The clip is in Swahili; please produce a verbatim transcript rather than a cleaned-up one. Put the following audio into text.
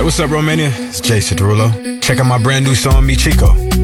what's up, Romania? It's Jason Derulo. Check out my brand new song, Mi Chico.